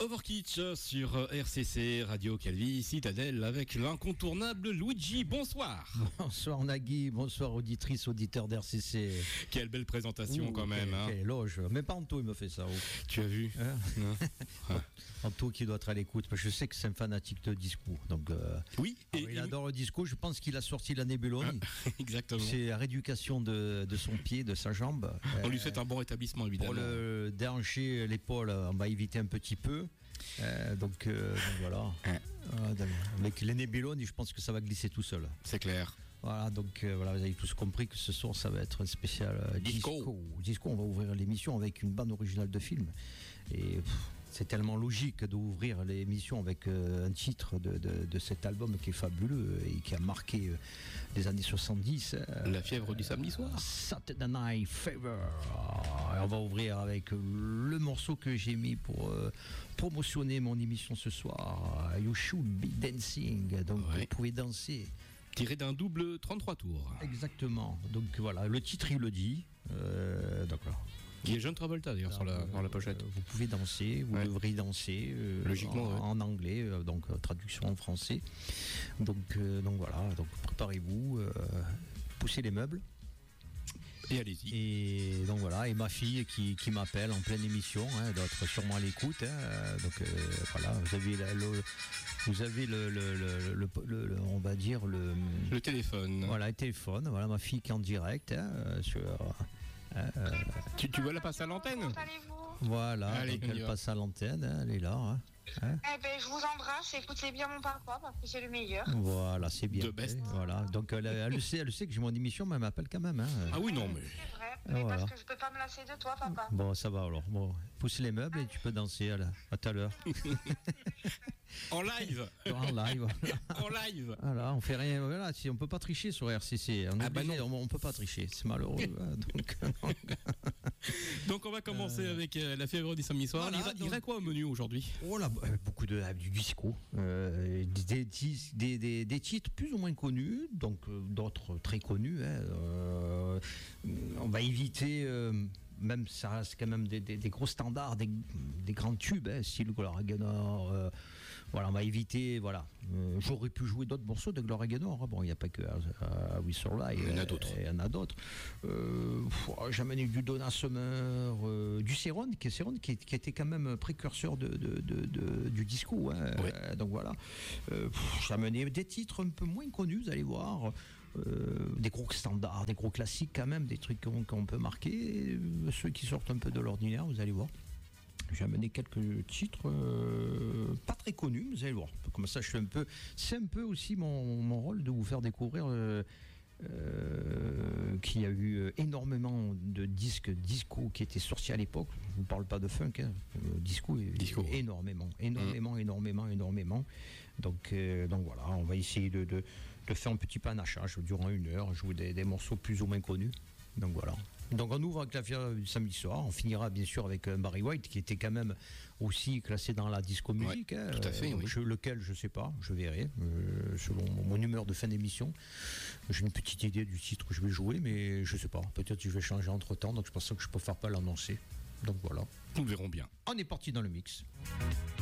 Overkitsch sur RCC, Radio Calvi, Citadelle, avec l'incontournable Luigi. Bonsoir. Bonsoir Nagui, bonsoir auditrices, auditeurs d'RCC. Quelle belle présentation quand même. Quelle éloge. Mais pas Anto, il me fait ça. Tu as vu Anto qui doit être à l'écoute, parce que je sais que c'est un fanatique de disco. Donc, oui. Il adore le disco, je pense qu'il a sorti la Nebuloni. Exactement. C'est la rééducation de son pied, de sa jambe. On lui souhaite un bon rétablissement évidemment. Pour le déhancher l'épaule, on va éviter un petit peu. Donc voilà. Avec les Nebuloni, je pense que ça va glisser tout seul. C'est clair. Voilà, donc voilà, vous avez tous compris que ce soir ça va être un spécial disco. On va ouvrir l'émission avec une bande originale de film. Et c'est tellement logique d'ouvrir l'émission avec un titre de cet album qui est fabuleux et qui a marqué les années 70. La fièvre du samedi soir. Saturday Night Fever. Et on va ouvrir avec le morceau que j'ai mis pour promotionner mon émission ce soir. You Should Be Dancing. Donc vous pouvez danser. Tiré d'un double 33 tours. Exactement. Donc voilà, le titre il le dit. Donc voilà. Il y a John Travolta d'ailleurs sur la pochette. Vous pouvez danser, vous devrez danser logiquement en anglais, donc traduction en français. Donc voilà, donc préparez-vous, poussez les meubles. Et allez-y. Et donc voilà, et ma fille qui m'appelle en pleine émission, d'autres sûrement à l'écoute. Donc voilà, vous avez le on va dire le téléphone. Voilà, le téléphone. Voilà ma fille qui est en direct sur. Tu veux la passer à l'antenne? Comment allez-vous? Voilà, allez, donc elle passe à l'antenne, elle est là. Eh ben, je vous embrasse, écoutez bien mon papa parce que c'est le meilleur. Voilà, c'est bien. The best. Voilà, donc elle sait que j'ai mon émission, mais elle m'appelle quand même. Ah oui, non, mais. C'est vrai, mais Voilà. parce que je peux pas me lasser de toi, papa. Bon, ça va alors. Bon, pousse les meubles et tu peux danser à tout à l'heure. En live. En live. En live. Voilà, on fait rien. Voilà, si on peut pas tricher sur RCC. On peut pas tricher, c'est malheureux. Donc on va commencer avec la fièvre du samedi soir. Voilà, il irait quoi au menu aujourd'hui? Oh là, beaucoup du disco, des titres plus ou moins connus, donc d'autres très connus. On va éviter. Même ça reste quand même des gros standards, des grands tubes, style Gloria Gaynor. Voilà, on va éviter. Voilà, j'aurais pu jouer d'autres morceaux de Gloria Gaynor. Bon, il n'y a pas que We Survive. Il y en a d'autres. Il y en a d'autres. J'ai amené du Donna Summer, du Céron, qui était quand même précurseur du disco. Donc voilà. J'ai amené des titres un peu moins connus, vous allez voir. Des gros standards, des gros classiques quand même, des trucs qu'on peut marquer, ceux qui sortent un peu de l'ordinaire, vous allez voir. J'ai amené quelques titres pas très connus, vous allez voir. Comme ça, c'est un peu aussi mon rôle de vous faire découvrir qu'il y a eu énormément de disques disco qui étaient sortis à l'époque. Je ne vous parle pas de funk, disco. Énormément. Donc voilà, on va essayer de faire un petit panachage durant une heure, jouer des morceaux plus ou moins connus. Donc voilà. Donc on ouvre avec la fièvre du samedi soir, on finira bien sûr avec Barry White qui était quand même aussi classé dans la disco musique. Tout à fait, oui. Lequel je sais pas, je verrai selon mon humeur de fin d'émission. J'ai une petite idée du titre que je vais jouer, mais je sais pas, peut-être que je vais changer entre temps, donc je pense que je préfère pas l'annoncer. Donc voilà. Nous verrons bien. On est parti dans le mix.